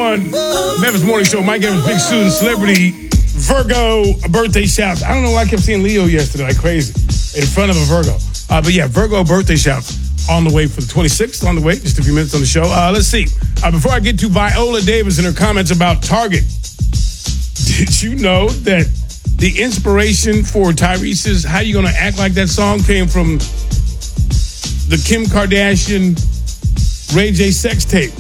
101, Memphis Morning Show. Mike Evans, Big Susan, Celebrity, Virgo, birthday shouts. I don't know why I kept seeing Leo yesterday like crazy in front of a Virgo. But yeah, Virgo birthday shouts on the way for the 26th, on the way, just a few minutes on the show. Let's see. Before I get to Viola Davis and her comments about Target, did you know that the inspiration for Tyrese's How You Gonna Act Like That song came from the Kim Kardashian Ray J sex tape?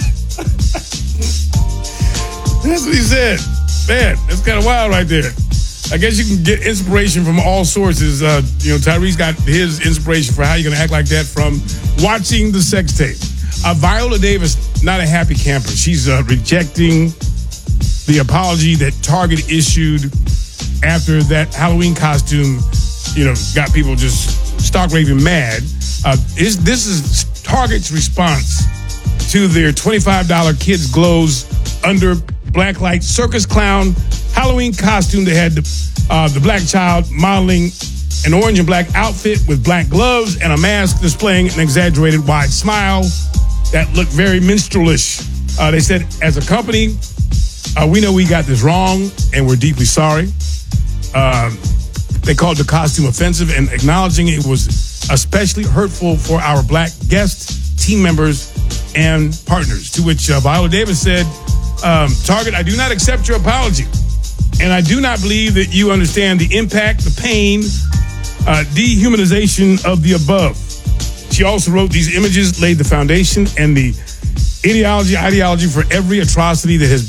That's what he said. Man, that's kind of wild right there. I guess you can get inspiration from all sources. Tyrese got his inspiration for How You Gonna Act Like That from watching the sex tape. Viola Davis, not a happy camper. She's rejecting the apology that Target issued after that Halloween costume, got people just stark raving mad. This is Target's response to their $25 Kids Glows Under Blacklight Circus Clown Halloween costume. They had the black child modeling an orange and black outfit with black gloves and a mask displaying an exaggerated wide smile that looked very minstrelish. They said, as a company, we know we got this wrong and we're deeply sorry. They called the costume offensive and acknowledging it was especially hurtful for our black guests, team members, and partners. To which Viola Davis said, Target, I do not accept your apology. And I do not believe that you understand the impact, the pain, dehumanization of the above. She also wrote, these images laid the foundation and the ideology for every atrocity that has